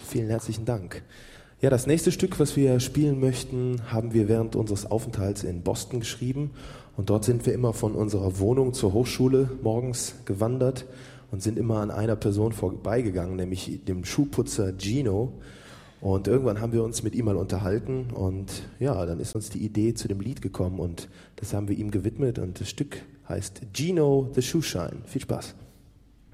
Vielen herzlichen Dank. Ja, das nächste Stück, was wir spielen möchten, haben wir während unseres Aufenthalts in Boston geschrieben. Und dort sind wir immer von unserer Wohnung zur Hochschule morgens gewandert und sind immer an einer Person vorbeigegangen, nämlich dem Schuhputzer Gino. Und irgendwann haben wir uns mit ihm mal unterhalten und ja, dann ist uns die Idee zu dem Lied gekommen und das haben wir ihm gewidmet und das Stück heißt Gino the Shoeshine. Viel Spaß.